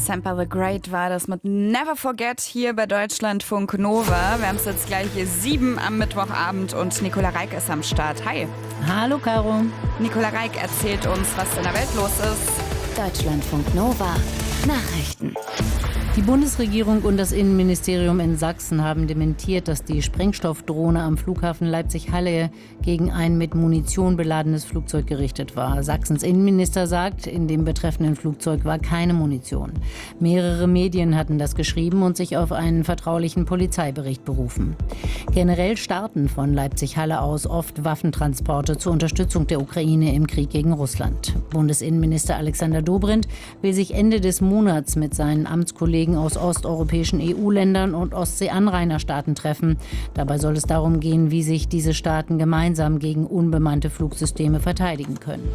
Sampa the Great war das mit Never Forget hier bei Deutschlandfunk Nova. Wir haben es jetzt gleich hier 7 am Mittwochabend und Nicola Reik ist am Start. Hi. Hallo Caro. Nicola Reik erzählt uns, was in der Welt los ist. Deutschlandfunk Nova. Nachrichten. Die Bundesregierung und das Innenministerium in Sachsen haben dementiert, dass die Sprengstoffdrohne am Flughafen Leipzig-Halle gegen ein mit Munition beladenes Flugzeug gerichtet war. Sachsens Innenminister sagt, in dem betreffenden Flugzeug war keine Munition. Mehrere Medien hatten das geschrieben und sich auf einen vertraulichen Polizeibericht berufen. Generell starten von Leipzig-Halle aus oft Waffentransporte zur Unterstützung der Ukraine im Krieg gegen Russland. Bundesinnenminister Alexander Dobrindt will sich Ende des Monats mit seinen Amtskollegen aus osteuropäischen EU-Ländern und Ostsee-Anrainerstaaten treffen. Dabei soll es darum gehen, wie sich diese Staaten gemeinsam gegen unbemannte Flugsysteme verteidigen können.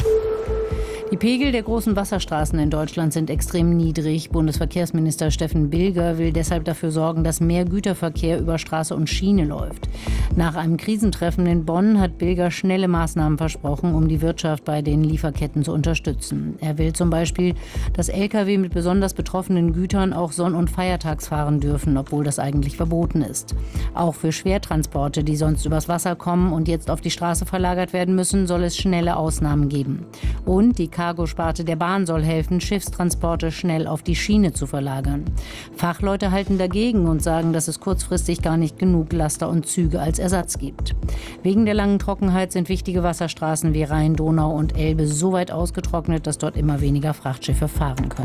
Die Pegel der großen Wasserstraßen in Deutschland sind extrem niedrig. Bundesverkehrsminister Steffen Bilger will deshalb dafür sorgen, dass mehr Güterverkehr über Straße und Schiene läuft. Nach einem Krisentreffen in Bonn hat Bilger schnelle Maßnahmen versprochen, um die Wirtschaft bei den Lieferketten zu unterstützen. Er will zum Beispiel, dass Lkw mit besonders betroffenen Gütern auch sonn- und feiertags fahren dürfen, obwohl das eigentlich verboten ist. Auch für Schwertransporte, die sonst übers Wasser kommen und jetzt auf die Straße verlagert werden müssen, soll es schnelle Ausnahmen geben. Und die Cargo-Sparte der Bahn soll helfen, Schiffstransporte schnell auf die Schiene zu verlagern. Fachleute halten dagegen und sagen, dass es kurzfristig gar nicht genug Laster und Züge als Ersatz gibt. Wegen der langen Trockenheit sind wichtige Wasserstraßen wie Rhein, Donau und Elbe so weit ausgetrocknet, dass dort immer weniger Frachtschiffe fahren können.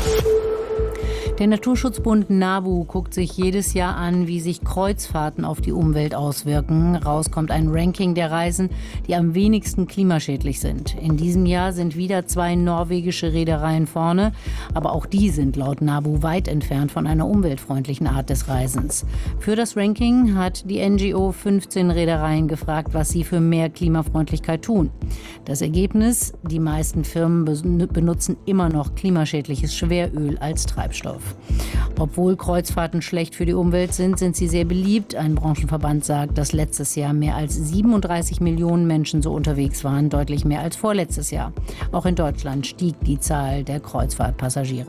Der Naturschutzbund NABU guckt sich jedes Jahr an, wie sich Kreuzfahrten auf die Umwelt auswirken. Raus kommt ein Ranking der Reisen, die am wenigsten klimaschädlich sind. In diesem Jahr sind wieder 2 norwegische Reedereien vorne, aber auch die sind laut NABU weit entfernt von einer umweltfreundlichen Art des Reisens. Für das Ranking hat die NGO 15 Reedereien gefragt, was sie für mehr Klimafreundlichkeit tun. Das Ergebnis: Die meisten Firmen benutzen immer noch klimaschädliches Schweröl als Treibstoff. Obwohl Kreuzfahrten schlecht für die Umwelt sind, sind sie sehr beliebt. Ein Branchenverband sagt, dass letztes Jahr mehr als 37 Millionen Menschen so unterwegs waren, deutlich mehr als vorletztes Jahr. Auch in Deutschland stieg die Zahl der Kreuzfahrtpassagiere.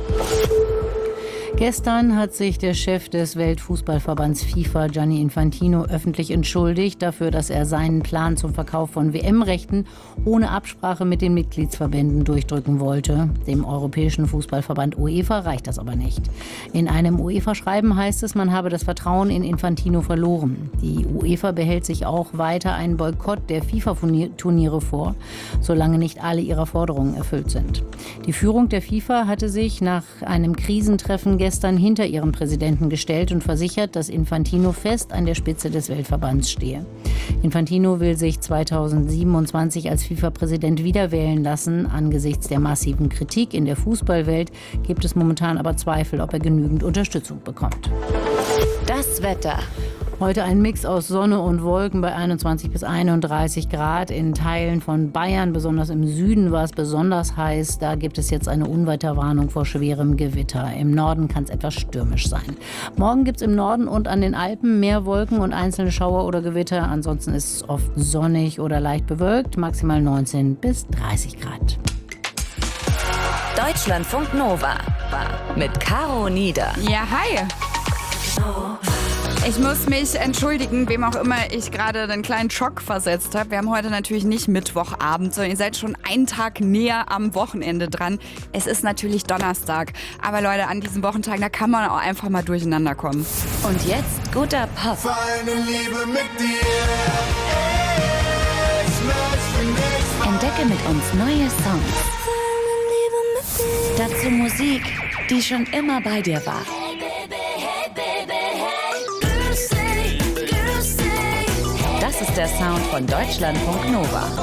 Gestern hat sich der Chef des Weltfußballverbands FIFA, Gianni Infantino, öffentlich entschuldigt dafür, dass er seinen Plan zum Verkauf von WM-Rechten ohne Absprache mit den Mitgliedsverbänden durchdrücken wollte. Dem Europäischen Fußballverband UEFA reicht das aber nicht. In einem UEFA-Schreiben heißt es, man habe das Vertrauen in Infantino verloren. Die UEFA behält sich auch weiter einen Boykott der FIFA-Turniere vor, solange nicht alle ihrer Forderungen erfüllt sind. Die Führung der FIFA hatte sich nach einem Krisentreffen gestern hinter ihren Präsidenten gestellt und versichert, dass Infantino fest an der Spitze des Weltverbands stehe. Infantino will sich 2027 als FIFA-Präsident wiederwählen lassen. Angesichts der massiven Kritik in der Fußballwelt gibt es momentan aber Zweifel, ob er genügend Unterstützung bekommt. Das Wetter. Heute ein Mix aus Sonne und Wolken bei 21 bis 31 Grad. In Teilen von Bayern, besonders im Süden, war es besonders heiß. Da gibt es jetzt eine Unwetterwarnung vor schwerem Gewitter. Im Norden kann es etwas stürmisch sein. Morgen gibt es im Norden und an den Alpen mehr Wolken und einzelne Schauer oder Gewitter. Ansonsten ist es oft sonnig oder leicht bewölkt. Maximal 19 bis 30 Grad. Deutschlandfunk Nova. Mit Caro Nieder. Ja, hi. Ich muss mich entschuldigen, wem auch immer ich gerade einen kleinen Schock versetzt habe. Wir haben heute natürlich nicht Mittwochabend, sondern ihr seid schon einen Tag näher am Wochenende dran. Es ist natürlich Donnerstag. Aber Leute, an diesem Wochentag, da kann man auch einfach mal durcheinander kommen. Und jetzt guter Pop. Für eine Liebe mit dir. Ich möchte nichts. Entdecke mit uns neue Songs. Dazu Musik, die schon immer bei dir war. Das ist der Sound von Deutschlandfunk Nova.